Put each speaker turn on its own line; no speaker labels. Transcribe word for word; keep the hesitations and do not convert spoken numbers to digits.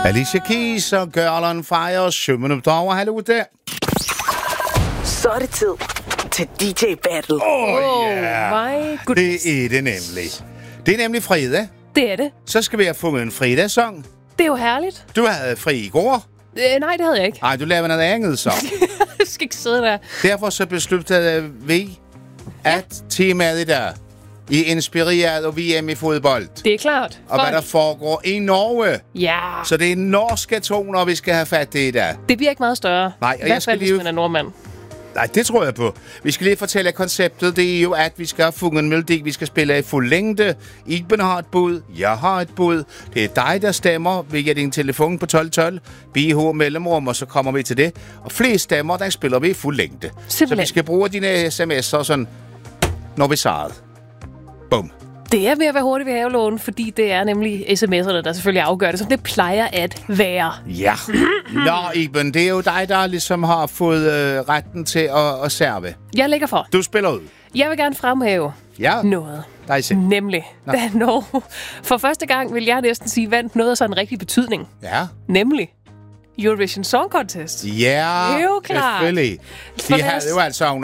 Alicia Keys og Girl on Fire, syv minutter over. Hallo der.
Så er det tid til D J Battle.
Åh,
Oh
ja.
my goodness.
Det er det nemlig. Det er nemlig fredag.
Det er det.
Så skal vi have fundet en fredagssang.
Det er jo herligt.
Du havde fri i går.
Øh, nej, det havde jeg ikke.
Nej, du lavede noget andet så.
Jeg skal ikke sidde der.
Derfor så besluttede vi, at temaet i dag er inspireret af V M i fodbold.
Det er klart.
Og hvad der foregår i Norge.
Ja.
Så det er norske toner, vi skal have fat i i dag.
Det bliver ikke meget større.
Nej, og
I
jeg
hvert
skal
fald, hvis
lige-
man er nordmand.
Nej, det tror jeg på. Vi skal lige fortælle, at konceptet det er jo, at vi skal have fundet en melodi, vi skal spille i fuld længde. Iben har et bud, jeg har et bud. Det er dig, der stemmer via din telefon på tolv tolv. B H mellemrum, og så kommer vi til det. Og flest stemmer, der spiller vi i fuld længde. Så
Simpelthen.
vi skal bruge dine sms'er sådan, når vi svaret. Bum.
Det er ved at være hurtigt ved havelån, fordi det er nemlig sms'erne, der selvfølgelig afgør det, som det plejer at være.
Ja. Nå, Iben, det er jo dig, der ligesom har fået øh, retten til at, at serve.
Jeg lægger for.
Du spiller ud.
Jeg vil gerne fremhæve
Ja,
noget.
dig selv.
Nemlig, da Norge for første gang, vil jeg næsten sige, vandt noget af sådan en rigtig betydning.
Ja.
Nemlig Eurovision Song Contest.
Ja,
Det er jo klart.
selvfølgelig.
For
De
lad
havde
os-
jo altså